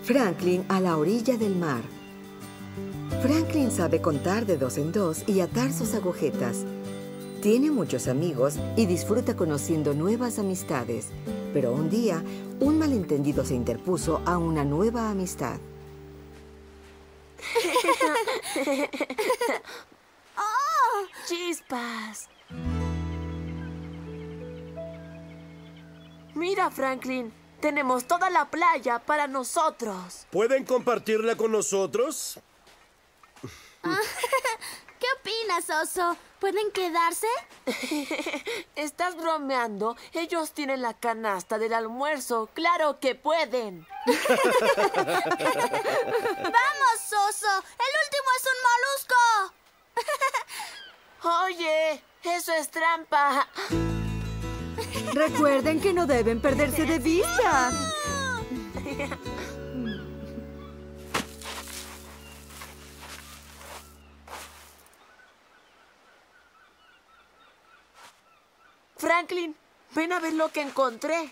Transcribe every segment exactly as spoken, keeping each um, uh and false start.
Franklin a la orilla del mar. Franklin sabe contar de dos en dos y atar sus agujetas. Tiene muchos amigos y disfruta conociendo nuevas amistades. Pero un día, un malentendido se interpuso a una nueva amistad. ¡Oh! ¡Chispas! Mira, Franklin. Tenemos toda la playa para nosotros. ¿Pueden compartirla con nosotros? ¿Qué opinas, oso? ¿Pueden quedarse? ¿Estás bromeando? Ellos tienen la canasta del almuerzo. ¡Claro que pueden! ¡Vamos, oso! ¡El último es un molusco! ¡Oye! ¡Eso es trampa! Recuerden que no deben perderse de vista. Franklin, ven a ver lo que encontré.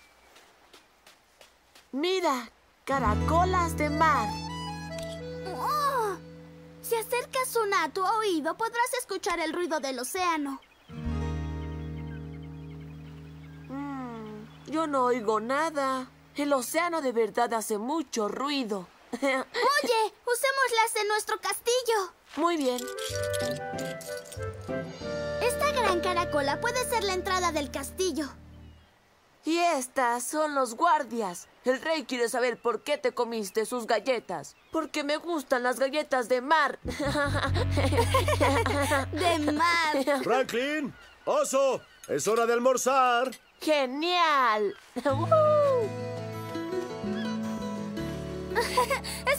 Mira, caracolas de mar. Oh, si acercas una a tu oído, podrás escuchar el ruido del océano. Mm, yo no oigo nada. El océano de verdad hace mucho ruido. Oye, usémoslas en nuestro castillo. Muy bien. Esta gran caracola puede ser la entrada del castillo. Y estas son los guardias. El rey quiere saber por qué te comiste sus galletas. Porque me gustan las galletas de mar. De mar. Franklin, oso, es hora de almorzar. ¡Genial!